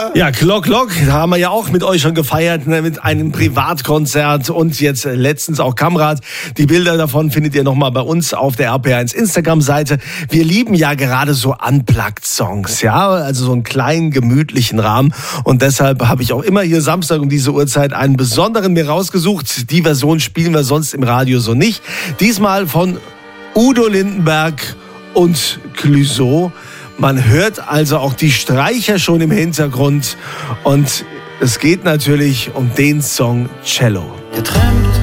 Ja, Glock, da haben wir ja auch mit euch schon gefeiert, ne, mit einem Privatkonzert und jetzt letztens auch Kamrat. Die Bilder davon findet ihr nochmal bei uns auf der RPR1 Instagram-Seite. Wir lieben ja gerade so Unplugged-Songs, ja, also so einen kleinen, gemütlichen Rahmen. Und deshalb habe ich auch immer hier Samstag um diese Uhrzeit einen besonderen mir rausgesucht. Die Version spielen wir sonst im Radio so nicht. Diesmal von Udo Lindenberg und Clouseau. Man hört also auch die Streicher schon im Hintergrund und es geht natürlich um den Song Cello. Getrennt